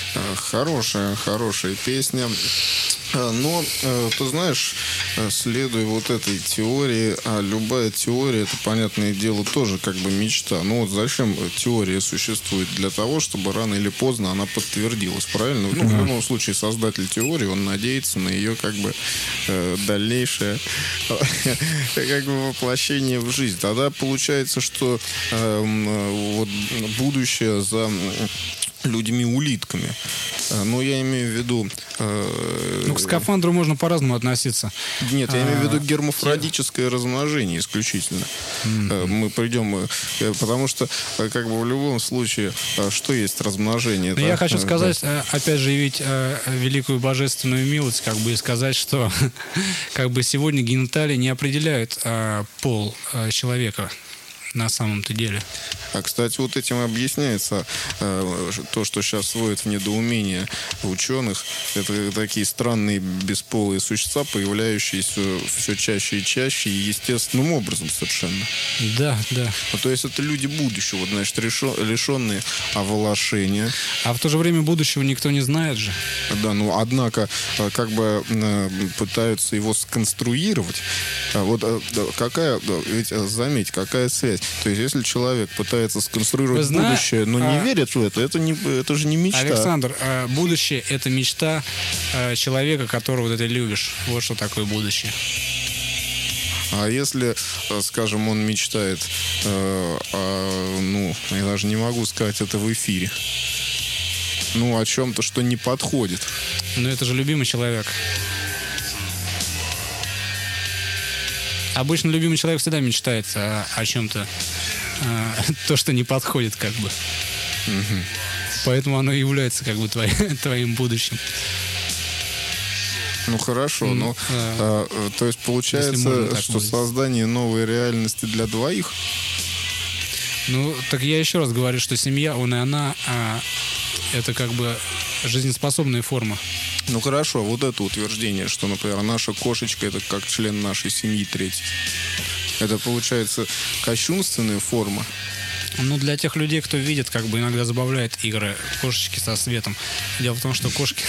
Хорошая песня. Но, ты знаешь, следуя вот этой теории, а любая теория, это, понятное дело, тоже как бы мечта. Ну вот зачем теория существует? Для того, чтобы рано или поздно она подтвердилась, правильно? Ну, в любом случае, создатель теории, он надеется на ее как бы дальнейшее как бы воплощение в жизнь. Тогда получается, что вот будущее за людьми-улитками. Но я имею в виду... Ну, к скафандру можно по-разному относиться. Нет, я имею в виду гермафродическое размножение исключительно. Мы придем... Потому что, как бы в любом случае, что есть размножение? Но я хочу сказать, опять же, явить великую божественную милость, как бы, и сказать, что как бы сегодня гениталии не определяют пол человека на самом-то деле. А, кстати, вот этим объясняется то, что сейчас вводит в недоумение ученых. Это такие странные бесполые существа, появляющиеся все чаще и чаще и естественным образом совершенно. Да, да. Ну, то есть это люди будущего, значит, лишенные оволошения. А в то же время будущего никто не знает же. Да, ну, однако, как бы пытаются его сконструировать. Вот ведь заметь, какая связь. То есть, если человек пытается сконструировать будущее, но не верит в это же не мечта. Александр, будущее — это мечта человека, которого ты любишь. Вот что такое будущее. А если, скажем, он мечтает, ну, я даже не могу сказать это в эфире, ну, о чем-то, что не подходит. Но это же любимый человек. Обычно любимый человек всегда мечтает о чем-то, то, что не подходит, как бы. Поэтому оно и является, как бы, твоим будущим. Ну, хорошо, но то есть получается, что создание новой реальности для двоих? Ну, так я еще раз говорю, что семья, он и она, это как бы жизнеспособная форма. Ну, хорошо, вот это утверждение, что, например, наша кошечка — это как член нашей семьи третий. Это, получается, кощунственная форма. Ну, для тех людей, кто видит, как бы иногда забавляет игры кошечки со светом. Дело в том, что кошки